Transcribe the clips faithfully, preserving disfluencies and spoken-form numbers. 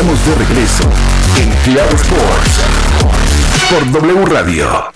Estamos de regreso en Claro Sports por W Radio.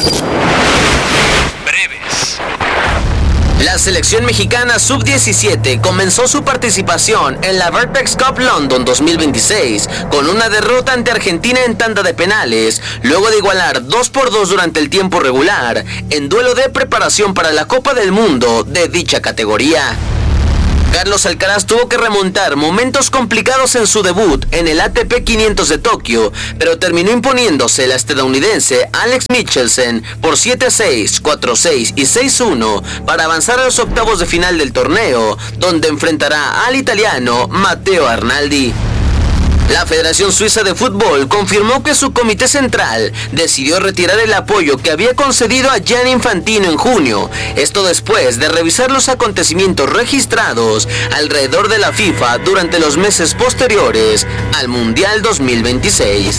Breves. La selección mexicana sub diecisiete comenzó su participación en la Vertex Cup London dos mil veintiséis con una derrota ante Argentina en tanda de penales, luego de igualar dos por dos durante el tiempo regular, en duelo de preparación para la Copa del Mundo de dicha categoría. Carlos Alcaraz tuvo que remontar momentos complicados en su debut en el A T P quinientos de Tokio, pero terminó imponiéndose el estadounidense Alex Michelsen por siete a seis, cuatro a seis y seis a uno para avanzar a los octavos de final del torneo, donde enfrentará al italiano Matteo Arnaldi. La Federación Suiza de Fútbol confirmó que su comité central decidió retirar el apoyo que había concedido a Gianni Infantino en junio, esto después de revisar los acontecimientos registrados alrededor de la FIFA durante los meses posteriores al Mundial dos mil veintiséis.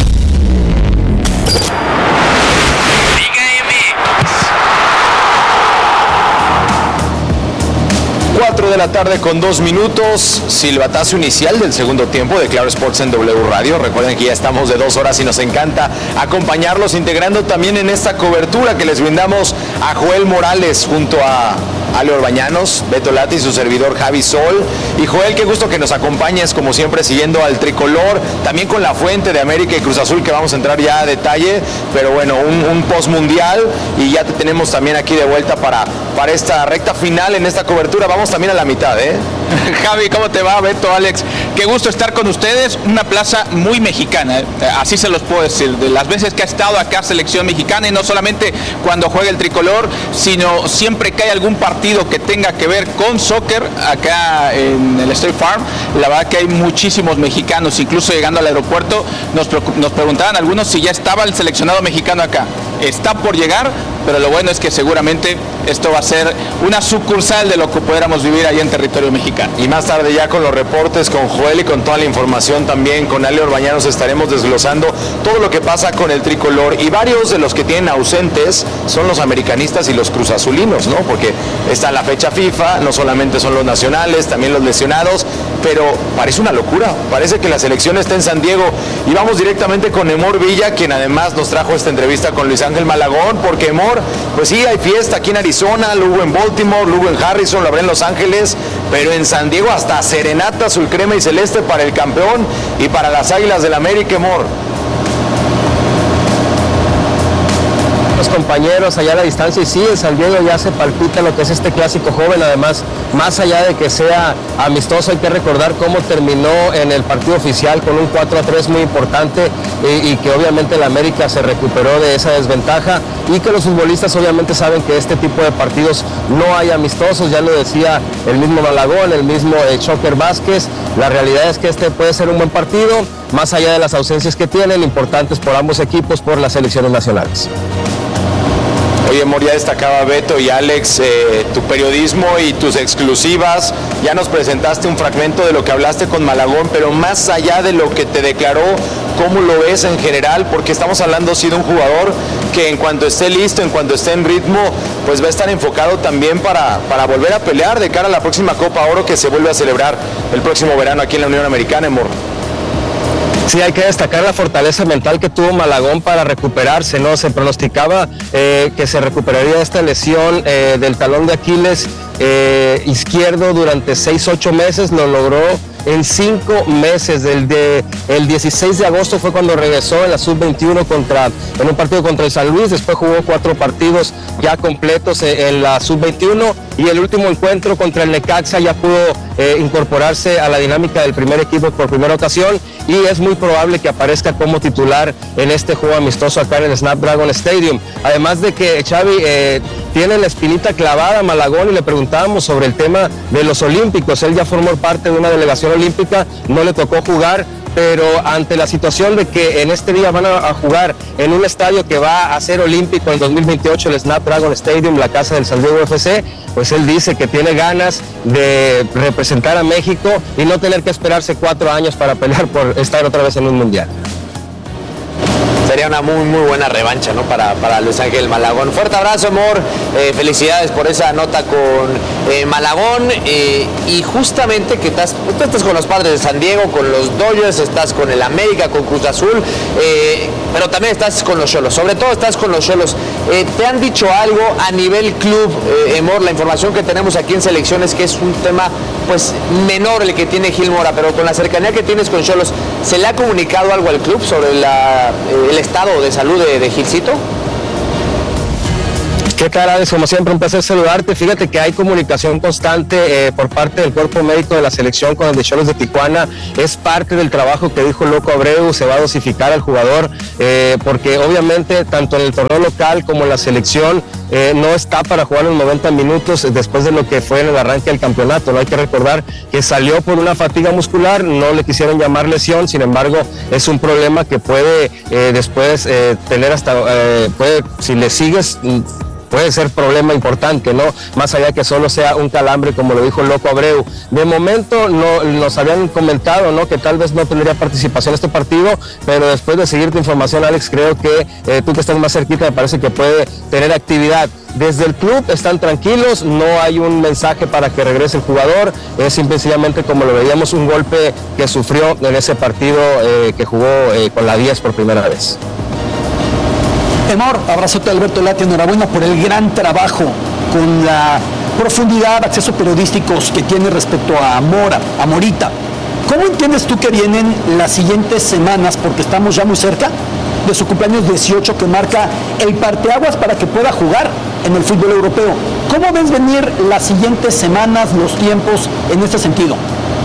cuatro de la tarde con dos minutos, silbatazo inicial del segundo tiempo de Claro Sports en W Radio. Recuerden que ya estamos de dos horas y nos encanta acompañarlos, integrando también en esta cobertura que les brindamos a Joel Morales junto a Ale Orbañanos, Beto Lati y su servidor Javi Sol. Y Joel, qué gusto que nos acompañes como siempre siguiendo al tricolor, también con la fuente de América y Cruz Azul, que vamos a entrar ya a detalle, pero bueno, un, un post mundial y ya te tenemos también aquí de vuelta para, para esta recta final en esta cobertura. Vamos también a la mitad, ¿eh? Javi, ¿cómo te va? Beto, Alex, qué gusto estar con ustedes. Una plaza muy mexicana, ¿eh? Así se los puedo decir, de las veces que ha estado acá selección mexicana, y no solamente cuando juega el tricolor, sino siempre que hay algún partido que tenga que ver con soccer acá en el State Farm. La verdad que hay muchísimos mexicanos, incluso llegando al aeropuerto nos, nos preguntaban algunos si ya estaba el seleccionado mexicano acá. Está por llegar, pero lo bueno es que seguramente esto va a ser una sucursal de lo que pudiéramos vivir allá en territorio mexicano. Y más tarde ya con los reportes, con Joel y con toda la información también, con Ale Orbañanos estaremos desglosando todo lo que pasa con el tricolor, y varios de los que tienen ausentes son los americanistas y los cruzazulinos, ¿no? Porque está la fecha FIFA, no solamente son los nacionales, también los lesionados, pero parece una locura, parece que la selección está en San Diego. Y vamos directamente con Emor Villa, quien además nos trajo esta entrevista con Luis Ángel Malagón, porque Emor, pues sí, hay fiesta aquí en Arizona, lo hubo en Baltimore, lo hubo en Harrison, lo habrá en Los Ángeles, pero en San Diego hasta serenata azul crema y celeste para el campeón y para las Águilas del América, Emor. Los compañeros allá a la distancia, y sí, en San Diego ya se palpita lo que es este clásico joven. Además, más allá de que sea amistoso, hay que recordar cómo terminó en el partido oficial con un cuatro a tres muy importante, y, y que obviamente la América se recuperó de esa desventaja, y que los futbolistas obviamente saben que este tipo de partidos no hay amistosos. Ya lo decía el mismo Malagón, el mismo eh, Choker Vázquez. La realidad es que este puede ser un buen partido, más allá de las ausencias que tienen, importantes por ambos equipos, por las selecciones nacionales. Oye, Emor, ya destacaba Beto y Alex, eh, tu periodismo y tus exclusivas. Ya nos presentaste un fragmento de lo que hablaste con Malagón, pero más allá de lo que te declaró, ¿cómo lo ves en general? Porque estamos hablando sí de un jugador que en cuanto esté listo, en cuanto esté en ritmo, pues va a estar enfocado también para, para volver a pelear de cara a la próxima Copa Oro que se vuelve a celebrar el próximo verano aquí en la Unión Americana, Emor. Sí, hay que destacar la fortaleza mental que tuvo Malagón para recuperarse, ¿no? Se pronosticaba eh, que se recuperaría esta lesión eh, del talón de Aquiles eh, izquierdo durante seis, ocho meses. Lo logró en cinco meses. Del de, el dieciséis de agosto fue cuando regresó en la sub veintiuno contra, en un partido contra el San Luis. Después jugó cuatro partidos ya completos en la sub veintiuno, y el último encuentro contra el Necaxa ya pudo eh, incorporarse a la dinámica del primer equipo por primera ocasión, y es muy probable que aparezca como titular en este juego amistoso acá en el Snapdragon Stadium. Además de que Xavi eh, tiene la espinita clavada a Malagón, y le preguntábamos sobre el tema de los olímpicos. Él ya formó parte de una delegación olímpica, no le tocó jugar, pero ante la situación de que en este día van a jugar en un estadio que va a ser olímpico en dos mil veintiocho, el Snapdragon Stadium, la casa del San Diego F C, pues él dice que tiene ganas de representar a México y no tener que esperarse cuatro años para pelear por estar otra vez en un mundial. sería una muy muy buena revancha, ¿no? Para, para Luis Ángel Malagón. Fuerte abrazo, amor, eh, felicidades por esa nota con eh, Malagón, eh, y justamente que estás, tú estás con los Padres de San Diego, con los Dodgers, estás con el América, con Cruz Azul, eh, pero también estás con los Xolos, sobre todo estás con los Xolos. Eh, ¿Te han dicho algo a nivel club, eh, Emor? La información que tenemos aquí en selección es que es un tema pues menor el que tiene Gil Mora, pero con la cercanía que tienes con Xolos, ¿se le ha comunicado algo al club sobre la, eh, el estado de salud de, de Gilcito? ¿Qué tal, Alex? Como siempre, un placer saludarte. Fíjate que hay comunicación constante eh, por parte del cuerpo médico de la selección con el de Xolos de Tijuana. Es parte del trabajo que dijo Loco Abreu, se va a dosificar al jugador, eh, porque obviamente tanto en el torneo local como en la selección eh, no está para jugar los noventa minutos después de lo que fue en el arranque del campeonato. No hay que recordar que salió por una fatiga muscular, no le quisieron llamar lesión, sin embargo es un problema que puede eh, después eh, tener hasta, eh, puede, si le sigues, puede ser problema importante, ¿no? Más allá que solo sea un calambre, como lo dijo Loco Abreu. De momento no, nos habían comentado, ¿no?, que tal vez no tendría participación en este partido, pero después de seguir tu información, Alex, creo que eh, tú que estás más cerquita, me parece que puede tener actividad. Desde el club están tranquilos, no hay un mensaje para que regrese el jugador, es simplemente, como lo veíamos, un golpe que sufrió en ese partido eh, que jugó eh, con la diez por primera vez. Emor, abrazote a Alberto Lati, enhorabuena por el gran trabajo, con la profundidad, acceso periodísticos que tiene respecto a Mora, a Morita. ¿Cómo entiendes tú que vienen las siguientes semanas, porque estamos ya muy cerca de su cumpleaños dieciocho, que marca el parteaguas para que pueda jugar en el fútbol europeo? ¿Cómo ves venir las siguientes semanas, los tiempos en este sentido?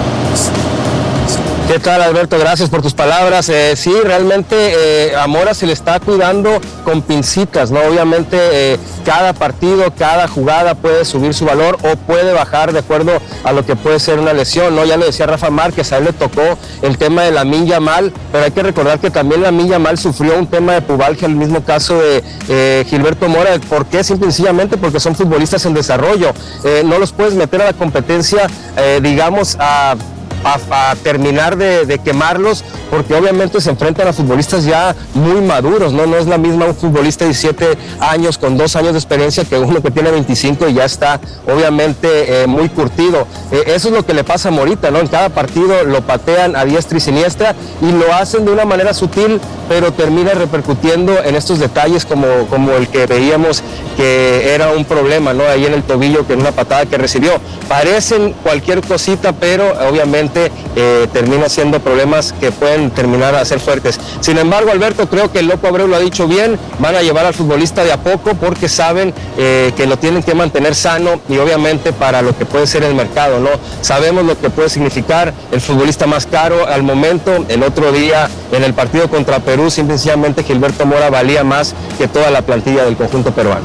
¿Qué tal, Alberto? Gracias por tus palabras. Eh, sí, realmente eh, a Mora se le está cuidando con pincitas, ¿no? Obviamente eh, cada partido, cada jugada puede subir su valor o puede bajar de acuerdo a lo que puede ser una lesión, ¿no? Ya lo decía Rafa Márquez, a él le tocó el tema de Lamine Yamal, pero hay que recordar que también Lamine Yamal sufrió un tema de pubalgia, el mismo caso de eh, Gilberto Mora. ¿Por qué? Simple y sencillamente porque son futbolistas en desarrollo. Eh, no los puedes meter a la competencia, eh, digamos, a... A, a terminar de, de quemarlos, porque obviamente se enfrentan a futbolistas ya muy maduros, ¿no? No es la misma un futbolista de diecisiete años con dos años de experiencia que uno que tiene veinticinco y ya está obviamente eh, muy curtido. Eh, eso es lo que le pasa a Morita, ¿no? En cada partido lo patean a diestra y siniestra y lo hacen de una manera sutil, pero termina repercutiendo en estos detalles como, como el que veíamos que era un problema, ¿no? Ahí en el tobillo, que en una patada que recibió. Parecen cualquier cosita, pero obviamente Eh, termina siendo problemas que pueden terminar a ser fuertes. Sin embargo, Alberto, creo que el Loco Abreu lo ha dicho bien, van a llevar al futbolista de a poco porque saben eh, que lo tienen que mantener sano y obviamente para lo que puede ser el mercado, ¿no? Sabemos lo que puede significar el futbolista más caro al momento. El otro día en el partido contra Perú, simplemente Gilberto Mora valía más que toda la plantilla del conjunto peruano.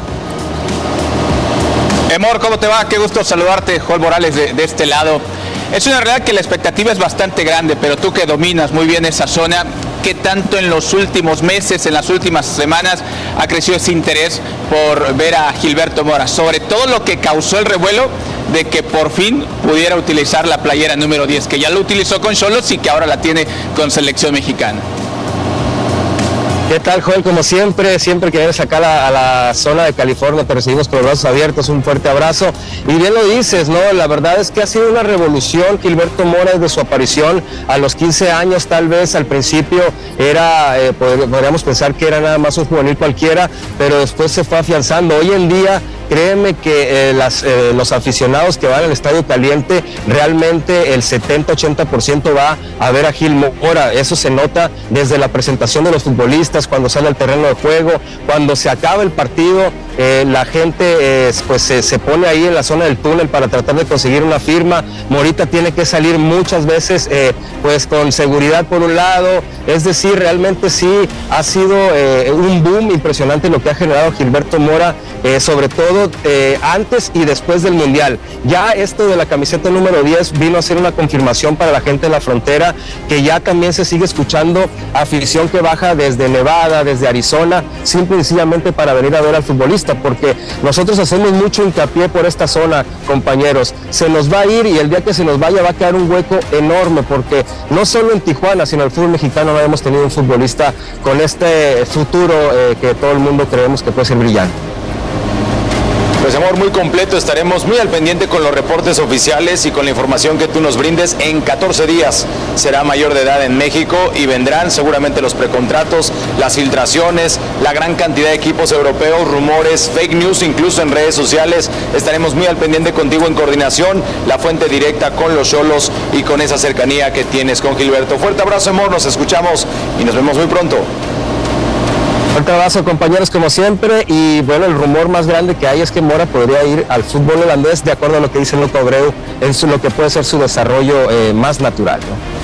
Emor, ¿cómo te va? Qué gusto saludarte, Joel Morales de, de este lado. Es una realidad que la expectativa es bastante grande, pero tú que dominas muy bien esa zona, ¿qué tanto en los últimos meses, en las últimas semanas, ha crecido ese interés por ver a Gilberto Mora? Sobre todo lo que causó el revuelo de que por fin pudiera utilizar la playera número diez, que ya lo utilizó con Xolos y que ahora la tiene con selección mexicana. ¿Qué tal, Joel? Como siempre, siempre que vienes acá a la, a la zona de California, te recibimos con los brazos abiertos, un fuerte abrazo. Y bien lo dices, ¿no? La verdad es que ha sido una revolución Gilberto Mora desde su aparición a los quince años, tal vez al principio era, eh, podríamos pensar que era nada más un juvenil cualquiera, pero después se fue afianzando. Hoy en día, créeme que eh, las, eh, los aficionados que van al Estadio Caliente, realmente el setenta ochenta por ciento va a ver a Gil Mora. Eso se nota desde la presentación de los futbolistas, cuando sale al terreno de juego, cuando se acaba el partido, eh, la gente eh, pues se, se pone ahí en la zona del túnel para tratar de conseguir una firma. Morita tiene que salir muchas veces eh, pues con seguridad por un lado, es decir, realmente sí ha sido eh, un boom impresionante lo que ha generado Gilberto Mora, eh, sobre todo todo eh, antes y después del Mundial. Ya esto de la camiseta número diez vino a ser una confirmación para la gente de la frontera, que ya también se sigue escuchando afición que baja desde Nevada, desde Arizona, simple y sencillamente para venir a ver al futbolista, porque nosotros hacemos mucho hincapié por esta zona, compañeros. Se nos va a ir y el día que se nos vaya va a quedar un hueco enorme, porque no solo en Tijuana, sino en el fútbol mexicano no hemos tenido un futbolista con este futuro eh, que todo el mundo creemos que puede ser brillante. Pues amor, muy completo, estaremos muy al pendiente con los reportes oficiales y con la información que tú nos brindes. En catorce días será mayor de edad en México y vendrán seguramente los precontratos, las filtraciones, la gran cantidad de equipos europeos, rumores, fake news, incluso en redes sociales. Estaremos muy al pendiente contigo en coordinación, la fuente directa con los Xolos y con esa cercanía que tienes con Gilberto. Fuerte abrazo, amor, nos escuchamos y nos vemos muy pronto. Fuerte abrazo, compañeros, como siempre, y bueno, el rumor más grande que hay es que Mora podría ir al fútbol holandés, de acuerdo a lo que dice Luco Abreu, es lo que puede ser su desarrollo eh, más natural, ¿no?